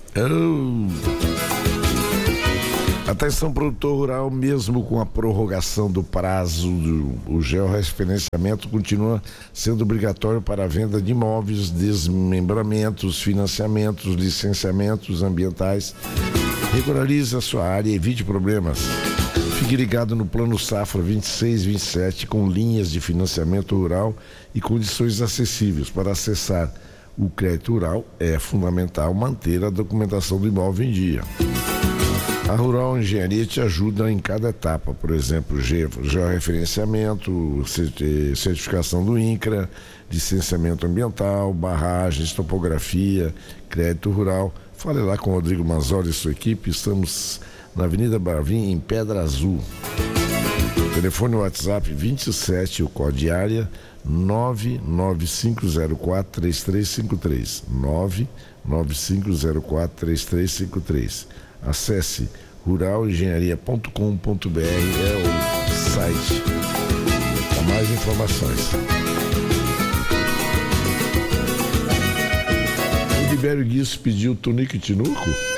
Atenção, produtor rural, mesmo com a prorrogação do prazo o georreferenciamento continua sendo obrigatório para a venda de imóveis, desmembramentos, financiamentos, licenciamentos ambientais. Regularize a sua área e evite problemas. Fique ligado no Plano Safra 26-27 com linhas de financiamento rural e condições acessíveis. Para acessar o crédito rural é fundamental manter a documentação do imóvel em dia. A Rural Engenharia te ajuda em cada etapa, por exemplo, georreferenciamento, certificação do INCRA, licenciamento ambiental, barragens, topografia, crédito rural. Fale lá com o Rodrigo Mazzoli e sua equipe. Estamos na Avenida Bravim, em Pedra Azul. Telefone WhatsApp 27, o código de área 99504-3353. 99504-3353. Acesse ruralengenharia.com.br, é o site para mais informações. O Libério Guiço pediu Tunico e Tinuco.